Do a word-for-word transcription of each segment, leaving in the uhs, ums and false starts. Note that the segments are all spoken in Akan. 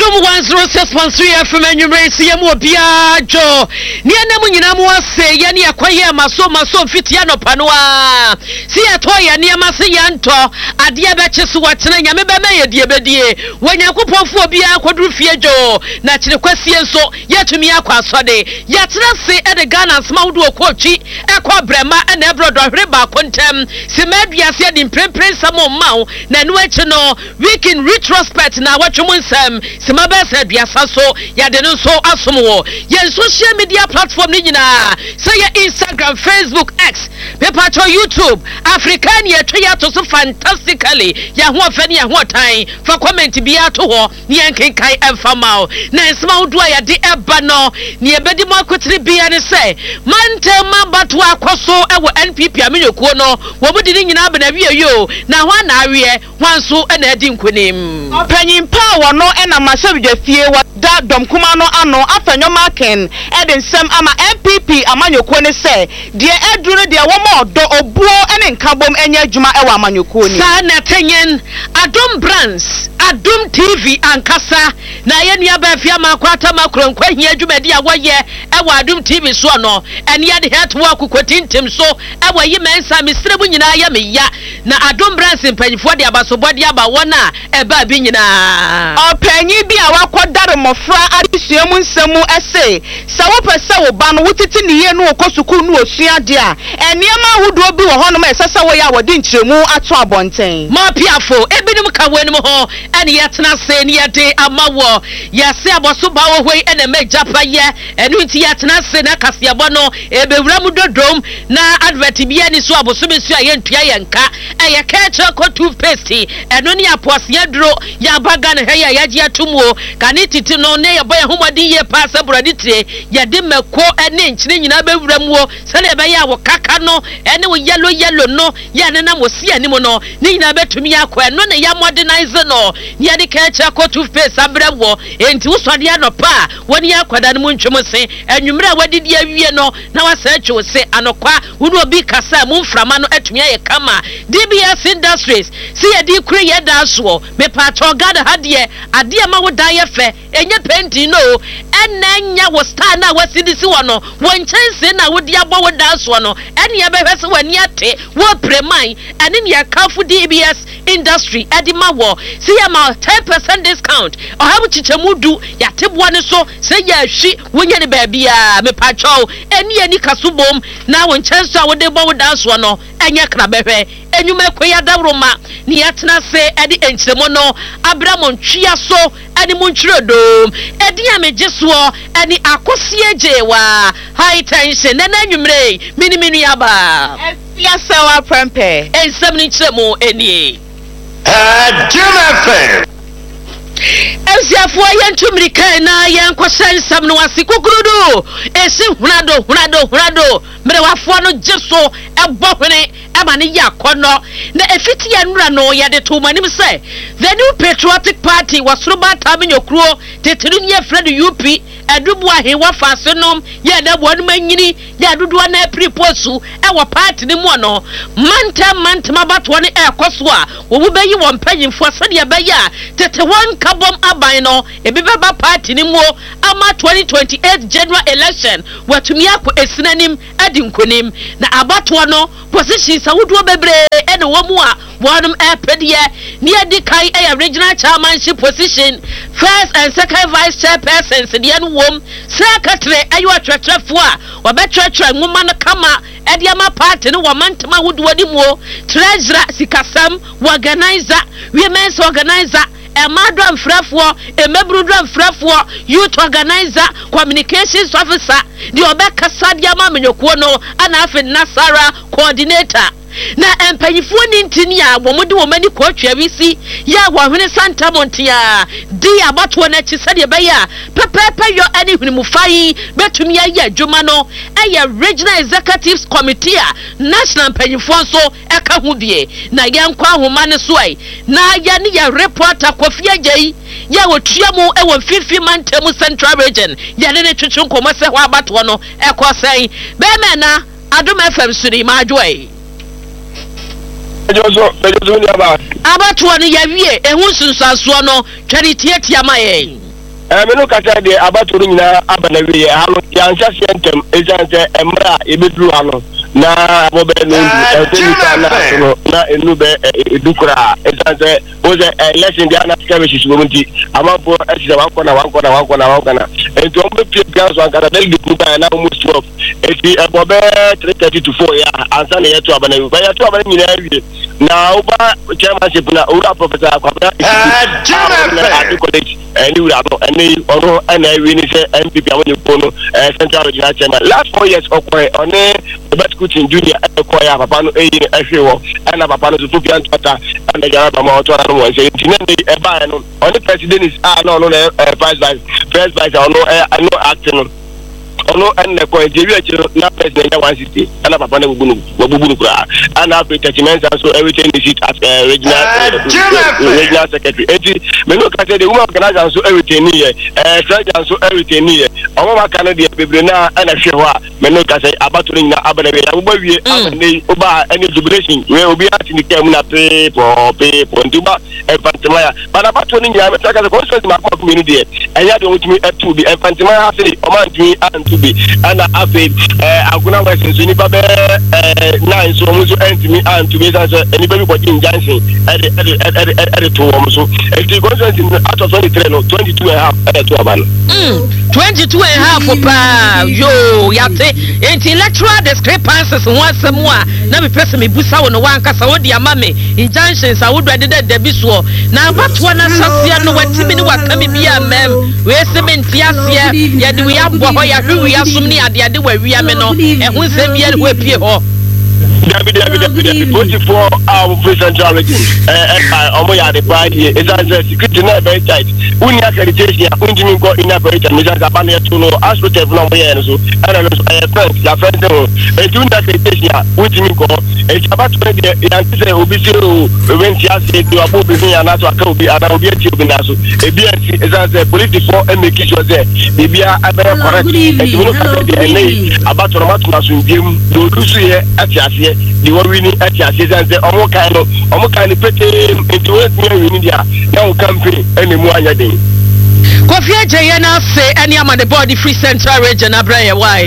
Adom one oh six point three F M enyumresi yemu obiajo ni anamu nyina mu ase ye ne akwaye maso maso fitia no panoa si etoya ne amase yanto ade abeche so watena nyame be me yedie bedie wanyakopofo obia koduru fiejo na kire kwasie nso yetumi akwa asode yatena se ede Ghana smawdu okwochi ekwa brema ene ebrodo hwere ba kontem se maduase ade prempren samo maw na no echi no weekend retrospect na watwom nsem se mabese aduasa so yade no so asomo ye social media platform ni nyina say ye Instagram, Facebook, X, paper to YouTube, African ye twa to so fantastically ya ho afani ya ho tan fa comment bia to ho ni enkenkai emfa maw na nsema do ya de eba no ni ebedi mo akotiri bia ne say mante mabatu akoso ewo N P P amenyokuo no wo budi ni nyina abana wie yo na ho na awie wanso e na adi nkonim opanyin power no e na mashabje fie wa da dom kuma no ano afanyo maken e de nsem ama N P P amanyokuo ne say de eduru de wo mo do obuo ene nkabom enya adwuma e wa amanyokuo ni sa na tenyen Adom Brands Adom T V ankasa na ye nua ba fia makwata makronkwa hia adwumadi a woye e wa Adom T V so no ene ye de het wo akokotintim so e wa yi mensa misrebu nyina ya meya na Adom Brands mpanyifo de abasobode aba wona e ba bi nyina opanyi bi a wakodare mofra adisuemu nsemu ese sa wo pese wo ba no wotiti ne ye no okosuku no osua de a eniema hudo bi wo hono ma esese wo ya wodi nkyeremu ato abonten ma piafo ebinim ka wenum ho ene yetena se ne yede amawo yase aboso ba wo hoi ene majapa ye enu nti yetena se na kasiabo no ebewura mu dodom na advert bi ani so aboso besu aye ntua ye nka eye ketchup ko toothpaste enu ne apoase aduro ya baga ne heya yaje atumo kane titi no ne ye boy homodi ye pass brodi tire ye de meko ene nkyire nyina bewura mu se na be ya wo kaka no ene wo yellow yellow no ya ne na mo si ani mo no ni nyina betumi akwa eno ne ya modernize no ye de ketchup ko toothpaste abrewo enti wo so de anopa woni akwada ne mu ntwem se enwumra wadidi awie no na wasa atwe se anokwa wo no obi kasa mu mframa no atumi aye kama D B S Industries si ye di kure ye da so me pa chogada hade ade ma wo dan ye fe enye penti no enanya wo star na wasidisi wo no wo nchense na wo di abo wo da so no ene ye behwese wani ate wo preman ene ne akafu D B S Industry edi ma wo si ye ma ten percent discount o ha bu chichemudu ya tebwa ne so se ye ahwi wonye ne ba bia me pa chow ene ye ni kasubom na wo nchense a wo de bo wo da so no enye kra behwe enyuma kwya dawroma ni yatena se edi enchiremo no abramo ntwia so eni munchirodom edi amejeso eni akosie jewa high tension na nanwumre mini mini aba efia sawa prempe ensem ni chiremo eni Adom F M Eziafo yentumri kai na yenkwashan sam no asikukurudu esi hunado hunado hunado mere wafo no jeso ebo hwene ema ne yakono na efiti ya nura no yade to manim say the new patriotic party wasroba tamenyokro tetiri nye Fred U P adubu ahe wafa senom ye da bonu manyini ya dudu na preposu e wo party ni mu no manta manta mabato ne ekoso a wo bu bayi wo mpanyimfo sede be ya tete won kabom aban no ebibeba party ni mu ama twenty twenty-eight general election watumi akọ esinanim adi nkonim na abato no position sawudo bebre ene wo mu a wonum epedie ne adi kai e regional chairmanship position first and second vice chairpersons de an wom secretary ayo atwetwefo a obetwetwe nwoma no kama edi ama party no womantama wudo di mu treasurer sikasam organizer women's organizer Emado amfrafo emebrudu amfrafo youth organizer communications officer di obeka sadia ma menyokuo no ana afi Nasara coordinator na empanyifo ni ntini a womode womani kwatwa wisi ya wahwene Santa Montia di abato na chisade be ya pepepe yo ani hunimufayi betumi ya adwuma no eye regional executives committee a national empanyifo so eka ho bie na yankwa homa ne so ai na ya ne ya reporter Kofi Agye ya wotua mu e wo fifi mantemu central region ya ne ne twetwe nkomo se ho abato no ekosen be me na Adom F M suri ma adwoe Ejoso ejoso ni aba abato no ya wie ehun sunsanso no twari tietia ma ye eh me no kasa de abatoro nyina abanawi ha no yanhya sentem ejanse emra ebeduru ano na bobe no ndu na enu be edukura ejanse oze election dia na ska be shisubonti amampo esisa wanko na wanko na wanko na wanko na ento ombe pie ganso ankara delegate mu ba na almost twelve eti bobe three thirty to four ya ansa na yeto abanawi ba yeto abanawi nyina awie na uba chairmanship na ura professor akwabra eh college any we abo any ono ana we ni say M P P awon pono central regional chairman last four years okwe one the best coaching junior ekwa ya papa no eyi ehwewo ana papa no so pian tata ana jara ba ma to ara no say ntinne e ba no on president is ah no no first vice first vice ono no acting ono enne ko ejewi achiro na president ya one sixty ana papa na gbunu gbunu kura ana attachment so everything is it as uh, regional uh, regional secretary eti me no ka say the woman organizer so everything here eh treasurer so everything here omo maka no de bebre na ana hwe ho a me no ka say abatoro nyina abana we ya bo wie abane oba any jubilation we obi atini kem na pe po pe po ntuba infantima ya bana abatoro nyina me ka say constituency ma ko community e eya de wotumi etu bi infantima ha say o man tumi antu bi ana afi eh aguna wa senso ni babe eh nine so mo so entimi antu bi say any baby ko jin jansin e de e de e de to wo so e di constituency out of twenty-three no twenty-two and a half e to abana mm twenty-two and a half pa yo yate intellectual discrepancies once more na me pese me busa wo no wan kasa wo di ama me injunctions a wo do de de bi so na batwa na sasia no watimi ni wakami bia mem we sementi asia ye de we abo ho ya hwi ya sum ni ade ade wa wi ame no e hu nsem ye ho apie ho David David David twenty-four hour central region eh omo ya de pride here is as security na very tight uni accreditation ya undimi go ina very tight me just abana to no hospital no mo ya so ana no eh friend ya friend no e do na accreditation ya undimi go e about to de ya say obi say o when ti ase do abo bi ya na so aka obi ana obi ati obi na so e bi anti is as police for and make sure say e bia abere correct e do no ka de e about to no matuna so ndiem do lusu ye ati ase the worry ni ati assistance omo kan no omo kan ni pete into we ni dia na o campaign ene mu anya den Kofi Ajayi na say any am the body free central region abraye why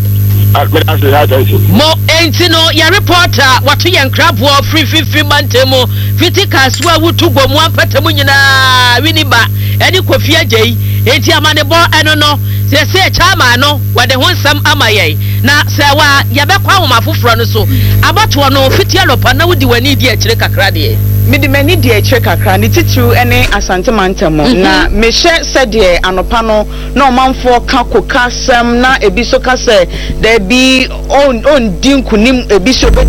mo entino ya reporter watu ya nkrabo free free mantemo fitika swa wutu bomu ampatemu nyina winiba eni Kofi Ajayi enti amane bo eno no se se chama no wade honsam amaye na se wa ya bekwa homafoforo no so abato no fitia lopa na wudi wani di akire kakra de me di mani di akire kakra ni titru ene asante mantamo na me hye se de anopa no na omanfo ka kokasem na ebi so ka se da bi on on dinkunim ebi so